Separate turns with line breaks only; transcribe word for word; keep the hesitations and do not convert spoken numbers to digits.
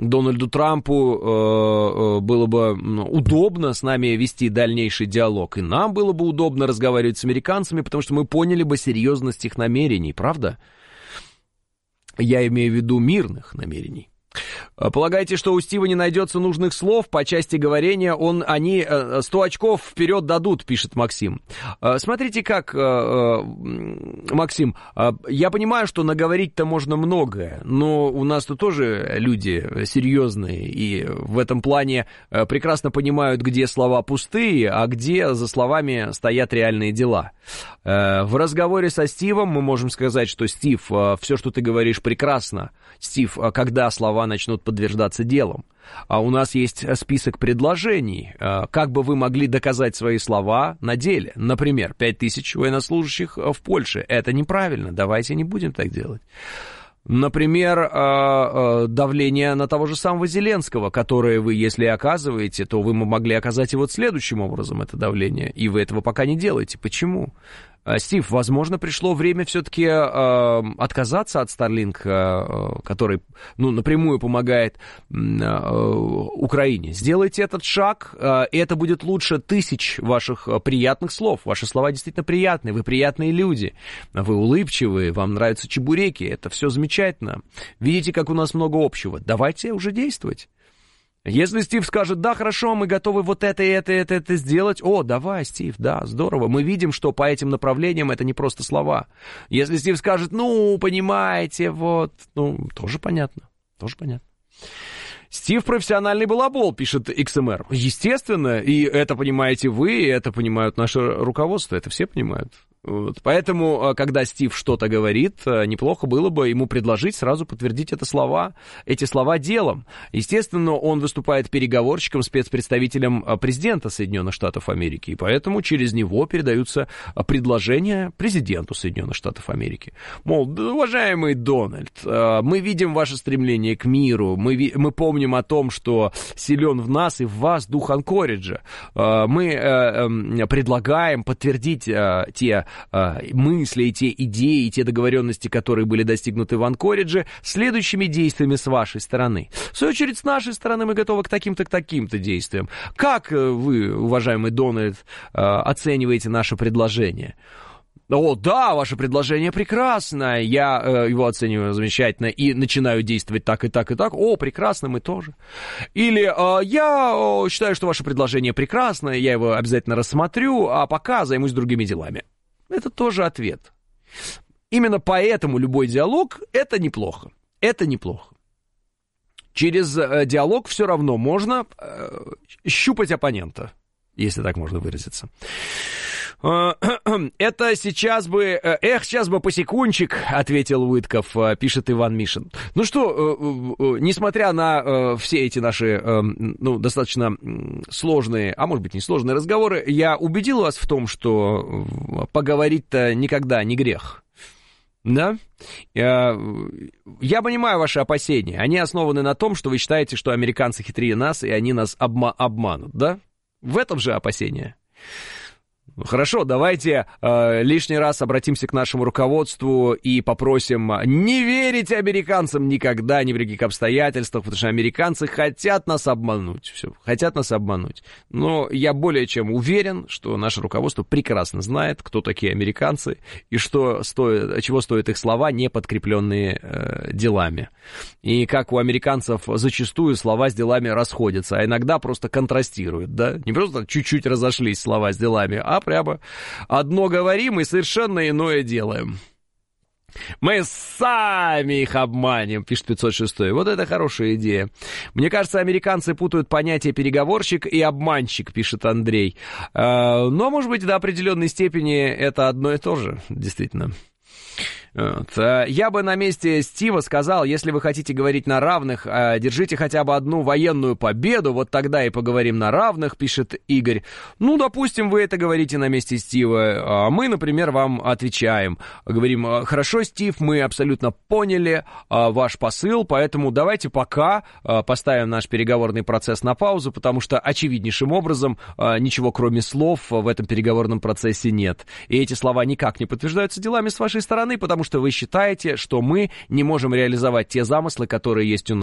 Дональду Трампу э, было бы удобно с нами вести дальнейший диалог, и нам было бы удобно разговаривать с американцами, потому что мы поняли бы серьезность их намерений, правда? Я имею в виду мирных намерений. Полагаете, что у Стива не найдется нужных слов по части говорения, он, они сто очков вперед дадут, пишет Максим. Смотрите как, Максим, я понимаю, что наговорить-то можно многое, но у нас тут тоже люди серьезные и в этом плане прекрасно понимают, где слова пустые, а где за словами стоят реальные дела. В разговоре со Стивом мы можем сказать, что Стив, все, что ты говоришь, прекрасно. Стив, когда слова начнут подтверждаться делом? А у нас есть список предложений, как бы вы могли доказать свои слова на деле. Например, пять тысяч военнослужащих в Польше. Это неправильно, давайте не будем так делать. Например, давление на того же самого Зеленского, которое вы, если оказываете, то вы могли оказать и вот следующим образом это давление, и вы этого пока не делаете. Почему? Стив, возможно, пришло время все-таки э, отказаться от Starlink, э, который, ну, напрямую помогает э, Украине. Сделайте этот шаг, э, и это будет лучше тысяч ваших приятных слов. Ваши слова действительно приятные, вы приятные люди, вы улыбчивые, вам нравятся чебуреки, это все замечательно. Видите, как у нас много общего. Давайте уже действовать. Если Стив скажет, да, хорошо, мы готовы вот это, это, это, это сделать, о, давай, Стив, да, здорово, мы видим, что по этим направлениям это не просто слова. Если Стив скажет, ну, понимаете, вот, ну, тоже понятно, тоже понятно. Стив профессиональный балабол, пишет икс эм эр. Естественно, и это понимаете вы, и это понимают наше руководство, это все понимают. Вот. Поэтому, когда Стив что-то говорит, неплохо было бы ему предложить сразу подтвердить это слова, эти слова делом. Естественно, он выступает переговорщиком, спецпредставителем президента Соединенных Штатов Америки, и поэтому через него передаются предложения президенту Соединенных Штатов Америки. Мол, уважаемый Дональд, мы видим ваше стремление к миру, мы, мы помним о том, что силен в нас и в вас дух Анкориджа. Мы предлагаем подтвердить те мысли, и те идеи, и те договоренности, которые были достигнуты в Анкоридже, следующими действиями с вашей стороны. В свою очередь, с нашей стороны мы готовы к таким-то, к таким-то действиям. Как вы, уважаемый Дональд, оцениваете наше предложение? О, да, ваше предложение прекрасное, я э, его оцениваю замечательно и начинаю действовать так и так и так. О, прекрасно, мы тоже. Или э, я э, считаю, что ваше предложение прекрасное, я его обязательно рассмотрю, а пока займусь другими делами. Это тоже ответ. Именно поэтому любой диалог — это неплохо. Это неплохо. Через э, диалог все равно можно э, щупать оппонента, если так можно выразиться. Это сейчас бы... Эх, сейчас бы посекундчик, ответил Уитков, пишет Иван Мишин. Ну что, несмотря на все эти наши, ну, достаточно сложные, а может быть не сложные разговоры, я убедил вас в том, что поговорить-то никогда не грех. Да? Я, я понимаю ваши опасения. Они основаны на том, что вы считаете, что американцы хитрее нас, и они нас обма- обманут, да? В этом же опасение. Хорошо, давайте э, лишний раз обратимся к нашему руководству и попросим не верить американцам никогда, ни при каких обстоятельствах, потому что американцы хотят нас обмануть, все, хотят нас обмануть. Но я более чем уверен, что наше руководство прекрасно знает, кто такие американцы и что стоит, чего стоят их слова, не подкрепленные э, делами. И как у американцев зачастую слова с делами расходятся, а иногда просто контрастируют, да? Не просто чуть-чуть разошлись слова с делами, а прямо одно говорим и совершенно иное делаем. Мы сами их обманем, пишет пятьсот шестой. Вот это хорошая идея. Мне кажется, американцы путают понятие переговорщик и обманщик, пишет Андрей. Но, может быть, до определенной степени это одно и то же, действительно. Вот. Я бы на месте Стива сказал, если вы хотите говорить на равных, держите хотя бы одну военную победу, вот тогда и поговорим на равных, пишет Игорь. Ну, допустим, вы это говорите на месте Стива, а мы, например, вам отвечаем. Говорим, хорошо, Стив, мы абсолютно поняли ваш посыл, поэтому давайте пока поставим наш переговорный процесс на паузу, потому что очевиднейшим образом ничего кроме слов в этом переговорном процессе нет. И эти слова никак не подтверждаются делами с вашей стороны, потому что вы считаете, что мы не можем реализовать те замыслы, которые есть у нас.